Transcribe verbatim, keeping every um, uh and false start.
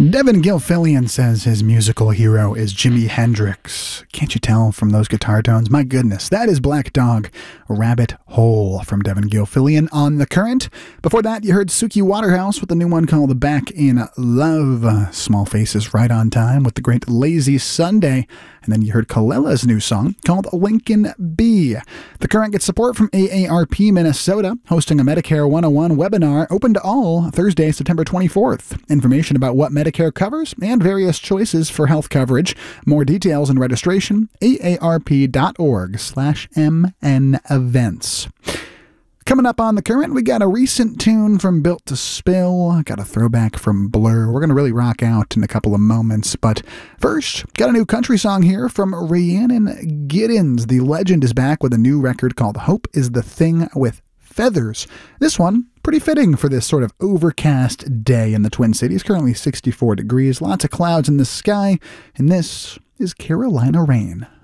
Devin Gilfillian says his musical hero is Jimi Hendrix. Can't you tell from those guitar tones? My goodness, that is Black Dog, Rabbit Hole from Devin Gilfillian on The Current. Before that, you heard Suki Waterhouse with a new one called Back in Love. Small Faces right on time with the great Lazy Sunday. And then you heard Kalela's new song called Lincoln B. The Current gets support from A A R P Minnesota, hosting a Medicare one oh one webinar open to all Thursday, September twenty-fourth. Information about what Medicare covers and various choices for health coverage. More details and registration, aarp.org slash mn events. Coming up on The Current, we got a recent tune from Built to Spill, got a throwback from Blur. We're going to really rock out in a couple of moments, but first, got a new country song here from Rhiannon Giddens. The legend is back with a new record called Hope is the Thing with Feathers. This one, pretty fitting for this sort of overcast day in the Twin Cities. Currently sixty-four degrees, lots of clouds in the sky, and this is Carolina Rain.